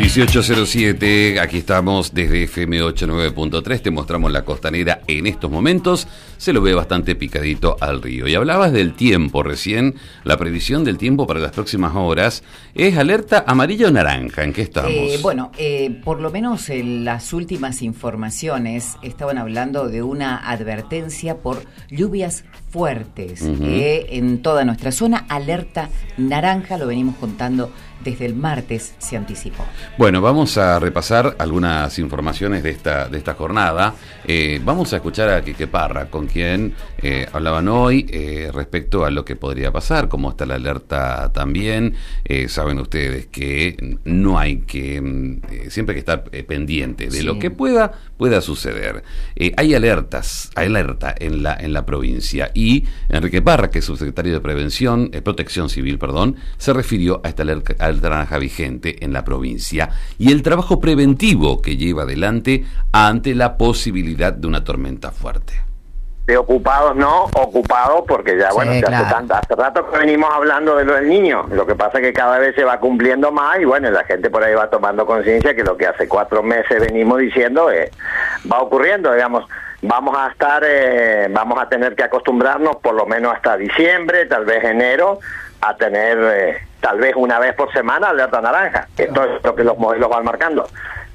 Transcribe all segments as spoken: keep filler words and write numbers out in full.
dieciocho cero siete, aquí estamos desde F M ochenta y nueve punto tres, te mostramos la costanera en estos momentos, se lo ve bastante picadito al río. Y hablabas del tiempo recién, la previsión del tiempo para las próximas horas es alerta amarilla o naranja, ¿en qué estamos? Eh, bueno, eh, por lo menos en las últimas informaciones estaban hablando de una advertencia por lluvias fuertes uh-huh. eh, en toda nuestra zona, alerta naranja, lo venimos contando desde el martes, se anticipó. Bueno, vamos a repasar algunas informaciones de esta de esta jornada. Eh, vamos a escuchar a Quique Parra, con quien eh, hablaban hoy eh, respecto a lo que podría pasar, cómo está la alerta también. Eh, saben ustedes que no hay que, eh, siempre hay que estar eh, pendiente de sí. lo que pueda pueda suceder. Eh, hay alertas, hay alerta en la en la provincia y Enrique Parra, que es subsecretario de Prevención, eh, Protección Civil, perdón, se refirió a esta alerta, alerta naranja vigente en la provincia y el trabajo preventivo que lleva adelante ante la posibilidad de una tormenta fuerte. De ocupados no, ocupados porque ya, sí, bueno, ya claro. hace, tanto, hace rato que venimos hablando de lo del niño, lo que pasa es que cada vez se va cumpliendo más y bueno, la gente por ahí va tomando conciencia que lo que hace cuatro meses venimos diciendo eh, va ocurriendo, digamos, vamos a estar, eh, vamos a tener que acostumbrarnos por lo menos hasta diciembre, tal vez enero, a tener eh, tal vez una vez por semana alerta naranja. Esto es lo que los modelos van marcando.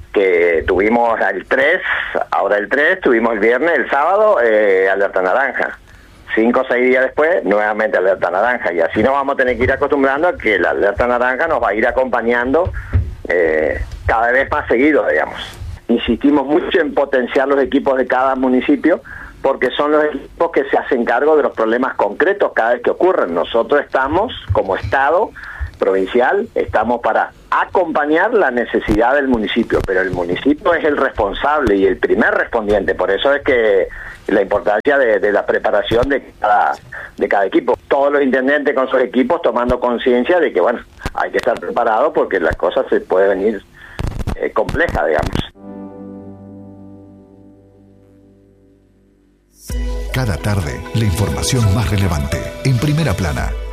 Que tuvimos el tres, ahora el tres, tuvimos el viernes, el sábado, eh, alerta naranja. Cinco o seis días después, nuevamente alerta naranja. Y así nos vamos a tener que ir acostumbrando a que la alerta naranja nos va a ir acompañando eh, cada vez más seguido, digamos. Insistimos mucho en potenciar los equipos de cada municipio, porque son los equipos que se hacen cargo de los problemas concretos cada vez que ocurren. Nosotros estamos, como Estado provincial, estamos para acompañar la necesidad del municipio, pero el municipio es el responsable y el primer respondiente. Por eso es que la importancia de, de la preparación de cada, de cada equipo. Todos los intendentes con sus equipos tomando conciencia de que, bueno, hay que estar preparado porque las cosas se puede venir eh, compleja, digamos. Cada tarde, la información más relevante, en primera plana.